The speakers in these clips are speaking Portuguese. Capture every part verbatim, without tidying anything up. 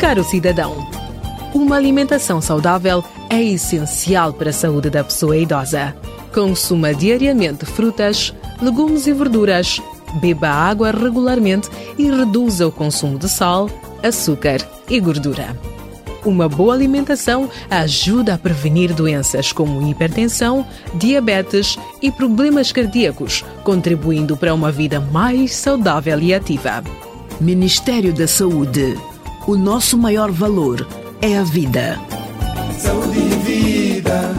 Caro cidadão, uma alimentação saudável é essencial para a saúde da pessoa idosa. Consuma diariamente frutas, legumes e verduras, beba água regularmente e reduza o consumo de sal, açúcar e gordura. Uma boa alimentação ajuda a prevenir doenças como hipertensão, diabetes e problemas cardíacos, contribuindo para uma vida mais saudável e ativa. Ministério da Saúde. O nosso maior valor é a vida. Saúde e vida.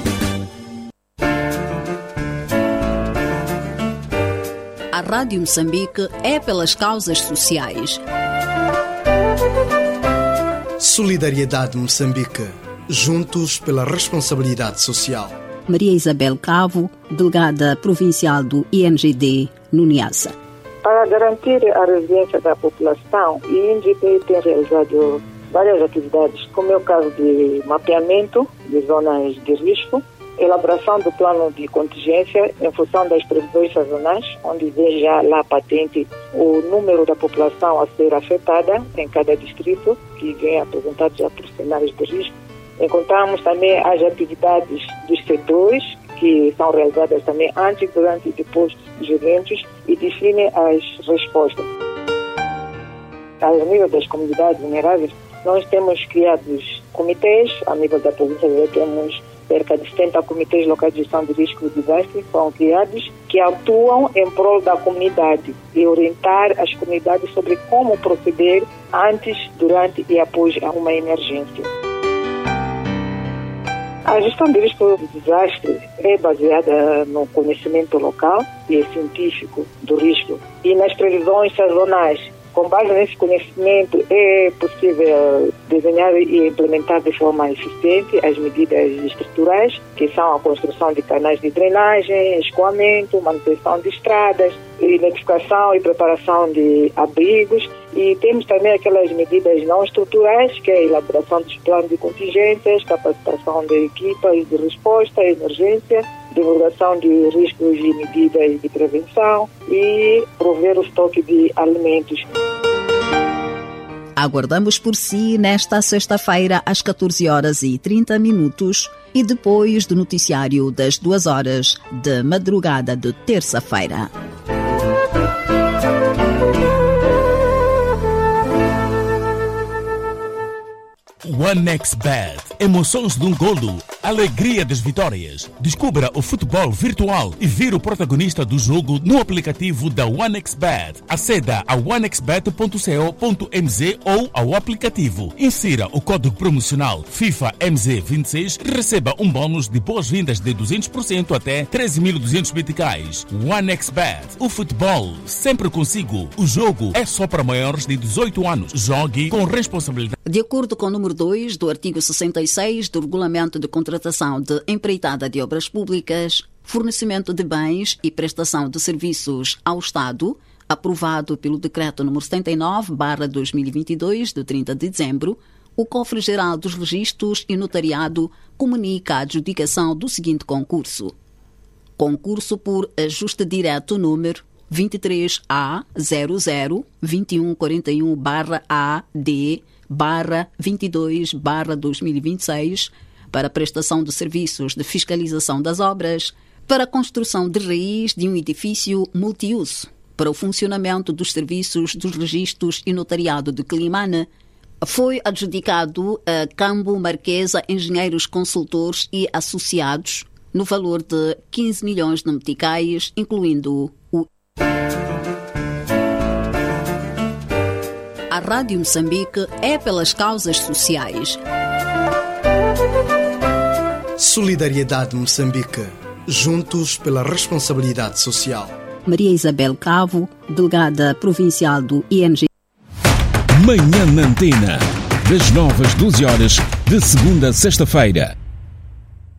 A Rádio Moçambique é pelas causas sociais. Solidariedade Moçambique. Juntos pela responsabilidade social. Maria Isabel Cavo, delegada provincial do I N G D no Niassa. Para garantir a resiliência da população, o I N G D tem realizado várias atividades, como é o caso de mapeamento de zonas de risco, elaboração do plano de contingência em função das previsões sazonais, onde vem já lá patente o número da população a ser afetada em cada distrito, que vem apresentado já por cenários de risco. Encontramos também as atividades dos setores, que são realizadas também antes, durante e depois dos eventos, e definem as respostas. Ao nível das comunidades vulneráveis, nós temos criados comitês, a nível da província já temos cerca de setenta comitês locais de gestão de risco de desastre foram criados, que atuam em prol da comunidade e orientar as comunidades sobre como proceder antes, durante e após uma emergência. A gestão de risco de desastre é baseada no conhecimento local e científico do risco e nas previsões sazonais. Com base nesse conhecimento, é possível desenhar e implementar de forma eficiente as medidas estruturais, que são a construção de canais de drenagem, escoamento, manutenção de estradas, identificação e preparação de abrigos. E temos também aquelas medidas não estruturais, que é a elaboração dos planos de contingências, capacitação de equipas de resposta à emergência, divulgação de riscos e medidas de prevenção e prover o estoque de alimentos. Aguardamos por si nesta sexta-feira às catorze horas e trinta minutos e depois do noticiário das duas horas de madrugada de terça-feira. OneXBet. Emoções de um golo. Alegria das vitórias. Descubra o futebol virtual e vire o protagonista do jogo no aplicativo da OneXBet. Aceda a onexbet ponto co ponto mz ou ao aplicativo. Insira o código promocional FIFA M Z vinte e seis e receba um bônus de boas-vindas de duzentos por cento até treze mil e duzentos meticais. OneXBet. O futebol sempre consigo. O jogo é só para maiores de dezoito anos. Jogue com responsabilidade. De acordo com o número dois do artigo sessenta e seis do Regulamento de Contratação de Empreitada de Obras Públicas, fornecimento de bens e prestação de serviços ao Estado, aprovado pelo Decreto número setenta e nove barra dois mil e vinte e dois, de trinta de dezembro, o Cofre-Geral dos Registros e Notariado comunica a adjudicação do seguinte concurso. Concurso por ajuste direto número vinte e três A zero zero vinte e um quarenta e um barra A D barra vinte e dois barra dois mil e vinte e seis para prestação de serviços de fiscalização das obras, para a construção de raiz de um edifício multiuso, para o funcionamento dos serviços dos registros e notariado de Climane, foi adjudicado a Cambo Marquesa Engenheiros Consultores e Associados no valor de quinze milhões de meticais, incluindo o... A Rádio Moçambique é pelas causas sociais. Solidariedade Moçambique. Juntos pela responsabilidade social. Maria Isabel Cavo, delegada provincial do I N G. Manhã na Antena, das nove às doze horas, de segunda a sexta-feira.